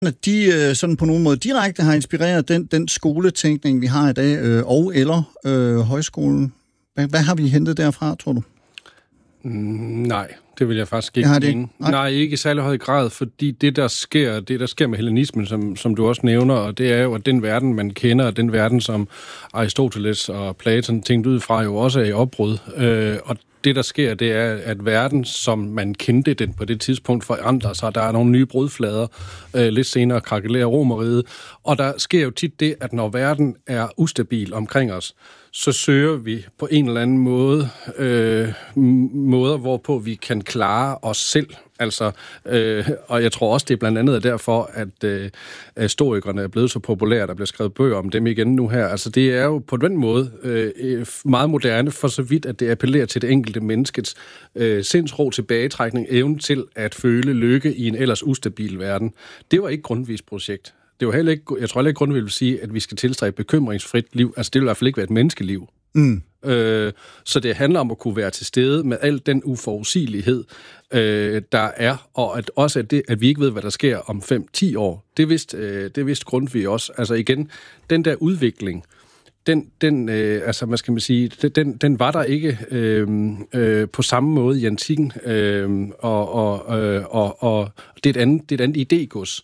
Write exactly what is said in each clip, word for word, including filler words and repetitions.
at de sådan på nogen måde direkte har inspireret den, den skoletænkning, vi har i dag, øh, og eller øh, højskolen. Hvad, hvad har vi hentet derfra, tror du? Mm, nej, det vil jeg faktisk ikke mene. Nej. nej, ikke i særlig høj grad, fordi det, der sker, det, der sker med hellenismen, som, som du også nævner, og det er jo, at den verden, man kender, og den verden, som Aristoteles og Platon tænkte ud fra, jo også er i opbrud. Øh, og det, der sker, det er, at verden, som man kendte den på det tidspunkt, forandrer sig. Der er nogle nye brudflader. Øh, lidt senere krakelerer Romerriget. Og der sker jo tit det, at når verden er ustabil omkring os, så søger vi på en eller anden måde øh, måder, hvorpå vi kan klare os selv. Altså, øh, og jeg tror også, det er blandt andet derfor, at øh, historikerne er blevet så populære, der bliver skrevet bøger om dem igen nu her. Altså, det er jo på den måde øh, meget moderne, for så vidt, at det appellerer til det enkelte menneskets øh, sindsro, tilbagetrækning, evne til at føle lykke i en ellers ustabil verden. Det var ikke Grundtvigs projekt. Det var heller ikke, jeg tror heller ikke, Grundtvig vil sige, at vi skal tilstræbe bekymringsfrit liv. Altså, det vil i hvert fald ikke være et menneskeliv. Mm. Øh, så det handler om at kunne være til stede med al den uforudsigelighed, øh, der er, og at også at, det, at vi ikke ved, hvad der sker om fem til ti år. Det vidste, øh, det vidste Grundtvig også. Altså igen, den der udvikling, den, den øh, altså, hvad skal man sige, den, den var der ikke øh, øh, på samme måde i antikken, øh, og, og, øh, og, og det er et andet, det er et andet idégods.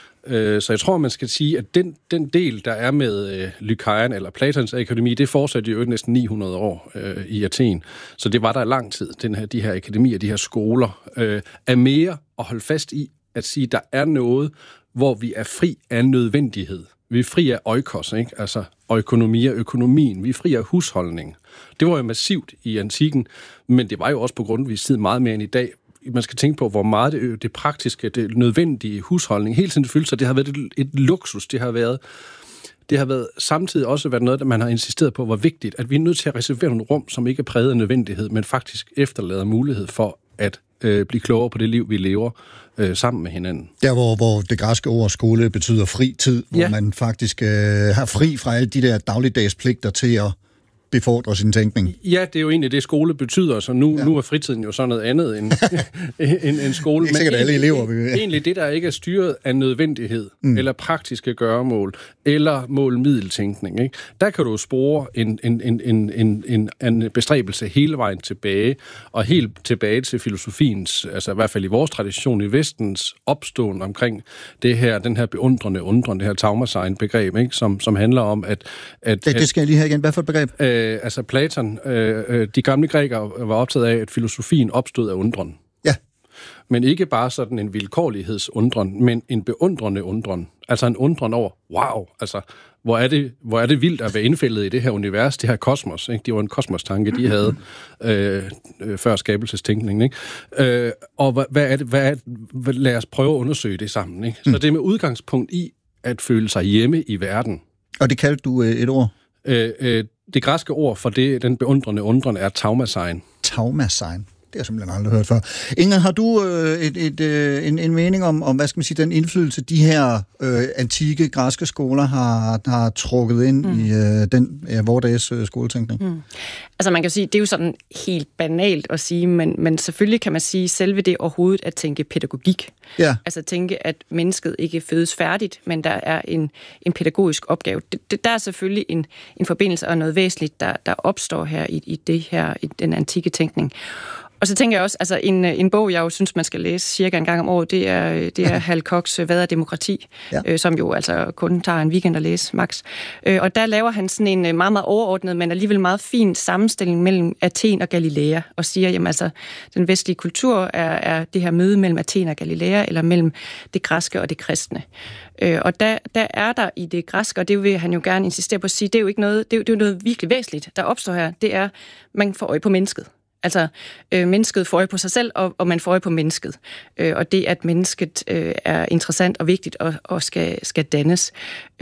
Så jeg tror, man skal sige, at den, den del, der er med øh, Lycaon eller Platons akademi, det fortsatte jo næsten ni hundrede år øh, i Athen. Så det var der i lang tid, den her, de her akademier, de her skoler, øh, er mere at holde fast i at sige, at der er noget, hvor vi er fri af nødvendighed. Vi er fri af oikos, ikke? Altså økonomi og økonomien. Vi er fri af husholdning. Det var jo massivt i antikken, men det var jo også på Grundtvigs tid meget mere end i dag. Man skal tænke på, hvor meget det, det praktiske, det nødvendige husholdning, hele tiden følte sig, det har været et, et luksus, det har været, det har været samtidig også været noget, der man har insisteret på, hvor vigtigt, at vi er nødt til at reservere nogle rum, som ikke er præget af nødvendighed, men faktisk efterlader mulighed for at øh, blive klogere på det liv, vi lever øh, sammen med hinanden. Der, hvor, hvor det græske ord skole betyder fri tid, hvor ja. man faktisk øh, har fri fra alle de der dagligdags pligter til at befordre sin tænkning. Ja, det er jo egentlig det, skole betyder, så nu, ja. nu er fritiden jo sådan noget andet end, end, end skole. Ikke sikkert men alle elever vil. Egentlig det, der ikke er styret af nødvendighed, mm. eller praktiske gøremål, eller mål-middeltænkning, ikke? Der kan du spore en, en, en, en, en, en, en bestræbelse hele vejen tilbage, og helt tilbage til filosofiens, altså i hvert fald i vores tradition i Vestens opståen omkring det her, den her beundrende undren, det her Taumasein-begreb, ikke? Som, som handler om, at... at det, det skal jeg lige have igen. Hvad for et begreb? Øh, altså Platon, øh, de gamle grækere var optaget af, at filosofien opstod af undren. Ja. Men ikke bare sådan en vilkårlighedsundren, men en beundrende undren. Altså en undren over, wow, altså hvor er det, hvor er det vildt at være indfældet i det her univers, det her kosmos. Ikke? Det var en kosmostanke, de havde øh, øh, før skabelsestænkningen. Ikke? Øh, og hvad, hvad er det? Hvad er det? Lad os prøve at undersøge det sammen. Ikke? Så det er med udgangspunkt i at føle sig hjemme i verden. Og det kaldte du øh, et ord? Øh, øh, det græske ord for det, den beundrende undren, er Taumasein. Taumasein. Det har jeg simpelthen aldrig hørt før. Inger, har du øh, et, et, øh, en, en mening om, om, hvad skal man sige, den indflydelse, de her øh, antikke græske skoler har, har trukket ind mm. i øh, den ja, vordags øh, skoletænkning? Mm. Altså man kan sige, det er jo sådan helt banalt at sige, men, men selvfølgelig kan man sige, selve det overhovedet at tænke pædagogik. Ja. Altså tænke, at mennesket ikke fødes færdigt, men der er en, en pædagogisk opgave. Det, det, der er selvfølgelig en, en forbindelse og noget væsentligt, der, der opstår her i, i det her, i den antikke tænkning. Og så tænker jeg også, altså en, en bog, jeg jo synes, man skal læse cirka en gang om året, det er, det er Hal Kochs Hvad er demokrati? Ja. Øh, som jo altså kun tager en weekend at læse, max. Øh, og der laver han sådan en meget, meget overordnet, men alligevel meget fin sammenstilling mellem Athen og Galilea, og siger, jamen altså, den vestlige kultur er, er det her møde mellem Athen og Galilea, eller mellem det græske og det kristne. Øh, og der, der er der i det græske, og det vil han jo gerne insistere på at sige, det er jo ikke noget, det er, det er jo noget virkelig væsentligt, der opstår her. Det er, man får øje på mennesket. Altså, øh, mennesket får øje på sig selv, og, og man får øje på mennesket. Øh, og det, at mennesket øh, er interessant og vigtigt og, og skal, skal dannes. Øh,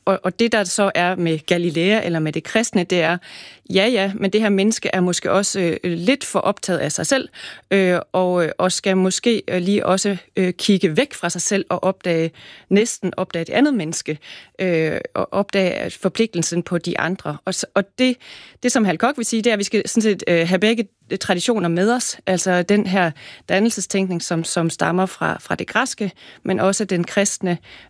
og, og det, der så er med Galilea eller med det kristne, det er, ja, ja, men det her menneske er måske også øh, lidt for optaget af sig selv, øh, og, og skal måske lige også øh, kigge væk fra sig selv og opdage, næsten opdage et andet menneske, øh, og opdage forpligtelsen på de andre. Og, og det, det, som Hal Koch vil sige, det er, at vi skal sådan set øh, have begge traditioner med os, altså den her dannelsestænkning, som, som stammer fra, fra det græske, men også den kristne